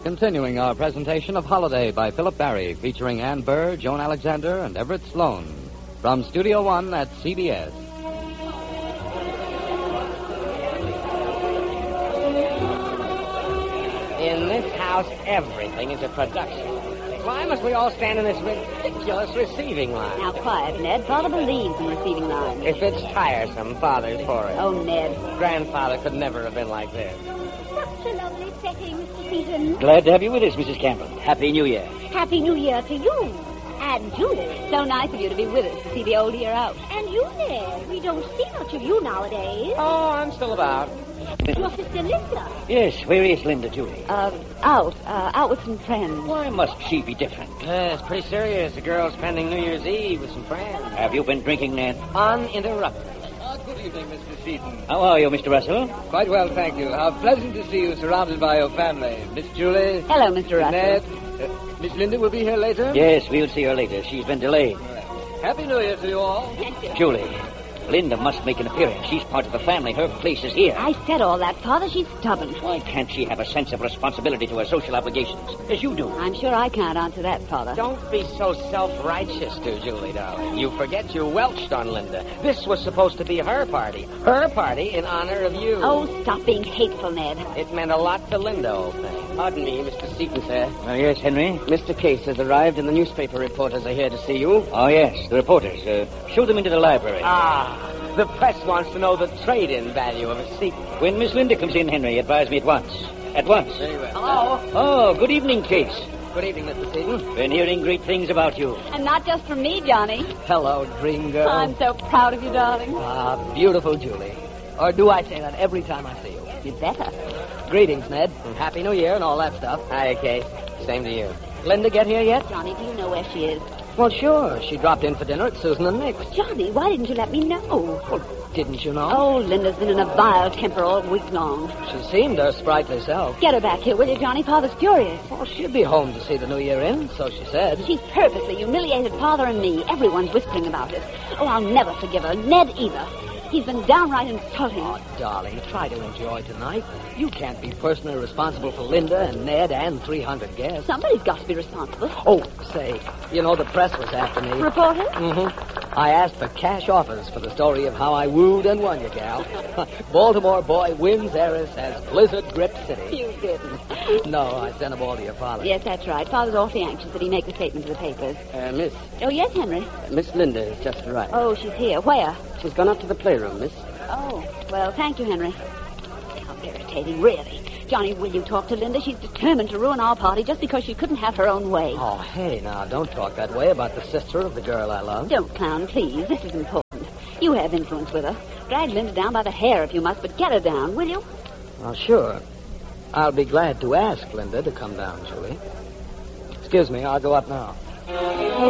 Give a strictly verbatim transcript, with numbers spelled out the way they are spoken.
Continuing our presentation of Holiday by Philip Barry, featuring Ann Burr, Joan Alexander, and Everett Sloan. From Studio One at C B S. In this house, everything is a production. Why must we all stand in this ridiculous receiving line? Now, quiet, Ned. Father believes in receiving lines. If it's tiresome, Father's for it. Oh, Ned. Grandfather could never have been like this. Such a lovely setting, Mister Seaton. Glad to have you with us, Missus Campbell. Happy New Year. Happy New Year to you. And Julie. So nice of you to be with us to see the old year out. And you, Ned. We don't see much of you nowadays. Oh, I'm still about. Your sister Linda. Yes, where is Linda, Julie? Uh, out. Uh, out with some friends. Why must she be different? Uh, it's pretty serious. The girl's spending New Year's Eve with some friends. Have you been drinking, Ned? Uninterrupted. Uh, good evening, Mister Seaton. How are you, Mister Russell? Quite well, thank you. How pleasant to see you surrounded by your family. Miss Julie. Hello, Mister Russell. Ned. Uh, Miss Linda will be here later? Yes, we'll see her later. She's been delayed. Happy New Year to you all. Julie, Linda must make an appearance. She's part of the family. Her place is here. I said all that, Father. She's stubborn. Why can't she have a sense of responsibility to her social obligations, as you do? I'm sure I can't answer that, Father. Don't be so self-righteous, too, Julie, darling. You forget you welched on Linda. This was supposed to be her party. Her party in honor of you. Oh, stop being hateful, Ned. It meant a lot to Linda, old thing. Pardon me, Mister Seaton, sir. Oh, yes, Henry? Mister Case has arrived, and the newspaper reporters are here to see you. Oh, yes, the reporters. Uh, show them into the library. Ah, the press wants to know the trade-in value of a seat. When Miss Linda comes in, Henry, advise me at once. At once. Very well. Hello. Oh, good evening, Case. Good evening, Mister Seaton. Been hearing great things about you. And not just from me, Johnny. Hello, dream girl. I'm so proud of you, darling. Ah, beautiful Julie. Or do I say that every time I see you? You better. Greetings, Ned. And Happy New Year and all that stuff. Hi, Case. Same to you. Linda get here yet? Johnny, do you know where she is? Well, sure. She dropped in for dinner at Susan and Nick's. Johnny, why didn't you let me know? Well, didn't you know? Oh, Linda's been in a vile temper all week long. She seemed her sprightly self. Get her back here, will you, Johnny? Father's furious. Well, she'd be home to see the new year in, so she said. She's purposely humiliated Father and me. Everyone's whispering about it. Oh, I'll never forgive her. Ned either. He's been downright insulting. Oh, darling, try to enjoy tonight. You can't be personally responsible for Linda and Ned and three hundred guests. Somebody's got to be responsible. Oh, say, you know the press was after me. Reporter? Mm-hmm. I asked for cash offers for the story of how I wooed and won you, gal. Baltimore boy wins heiress as Blizzard Grip City. You didn't. No, I sent them all to your father. Yes, that's right. Father's awfully anxious that he make the statement to the papers. Uh, Miss, Oh, yes, Henry. Miss Linda has just arrived. Oh, she's here. Where? She's gone up to the playroom, Miss. Oh, well, thank you, Henry. How irritating, really. Johnny, will you talk to Linda? She's determined to ruin our party just because she couldn't have her own way. Oh, hey, now, don't talk that way about the sister of the girl I love. Don't clown, please. This is important. You have influence with her. Drag Linda down by the hair if you must, but get her down, will you? Well, sure. I'll be glad to ask Linda to come down, Julie. Excuse me, I'll go up now.